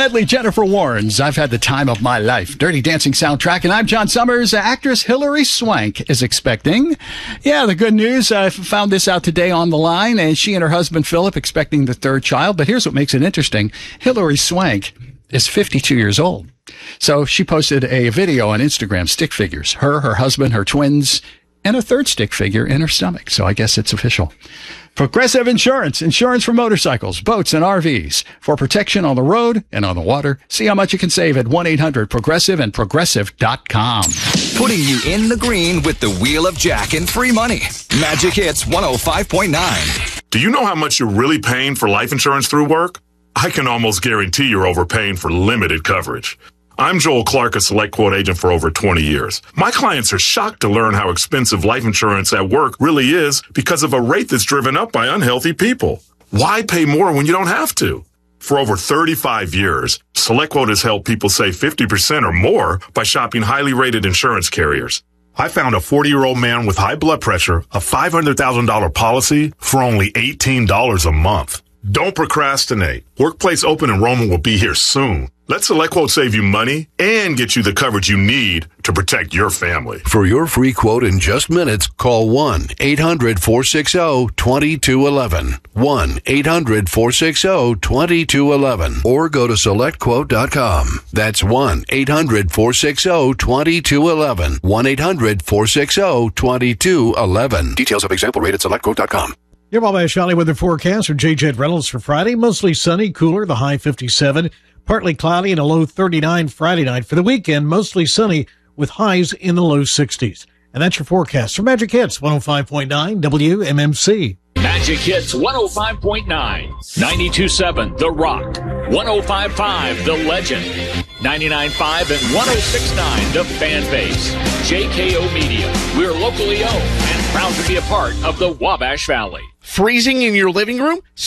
medley, Jennifer Warnes, I've Had the Time of My Life. Dirty Dancing soundtrack, and I'm John Summers. Actress Hilary Swank is expecting. Yeah, the good news, I found this out today on the line, and she and her husband Philip expecting the third child. But here's what makes it interesting. Hilary Swank is 52 years old. So she posted a video on Instagram, stick figures, her husband, her twins, and a third stick figure in her stomach. So I guess it's official. Progressive Insurance. Insurance for motorcycles, boats, and RVs. For protection on the road and on the water. See how much you can save at 1-800-PROGRESSIVE and Progressive.com. Putting you in the green with the Wheel of Jack and free money. Magic Hits 105.9. Do you know how much you're really paying for life insurance through work? I can almost guarantee you're overpaying for limited coverage. I'm Joel Clark, a Select Quote agent for over 20 years. My clients are shocked to learn how expensive life insurance at work really is because of a rate that's driven up by unhealthy people. Why pay more when you don't have to? For over 35 years, Select Quote has helped people save 50% or more by shopping highly rated insurance carriers. I found a 40-year-old man with high blood pressure, a $500,000 policy for only $18 a month. Don't procrastinate. Workplace open enrollment will be here soon. Let Select Quote save you money and get you the coverage you need to protect your family. For your free quote in just minutes, call 1-800-460-2211. 1-800-460-2211. Or go to SelectQuote.com. That's 1-800-460-2211. 1-800-460-2211. Details of example rate at SelectQuote.com. Your Wabash Valley weather forecast from J.J. Reynolds for Friday. Mostly sunny, cooler, the high 57. Partly cloudy and a low 39 Friday night. For the weekend, mostly sunny with highs in the low 60s. And that's your forecast for Magic Hits 105.9 WMMC. Magic Hits 105.9, 92.7 The Rock, 105.5 The Legend, 99.5 and 106.9 The Fan Base. JKO Media. We're locally owned and proud to be a part of the Wabash Valley. Freezing in your living room?